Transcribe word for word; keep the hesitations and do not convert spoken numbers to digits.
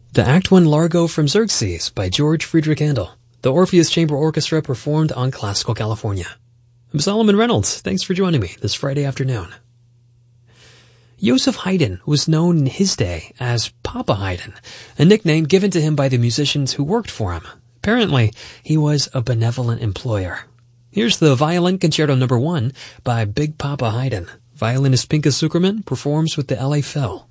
The Act One Largo from Xerxes by George Friedrich Handel. The Orpheus Chamber Orchestra performed on Classical California. I'm Solomon Reynolds. Thanks for joining me this Friday afternoon. Joseph Haydn was known in his day as Papa Haydn, a nickname given to him by the musicians who worked for him. Apparently, he was a benevolent employer. Here's the Violin Concerto Number One by Big Papa Haydn. Violinist Pinchas Zukerman performs with the L A Phil.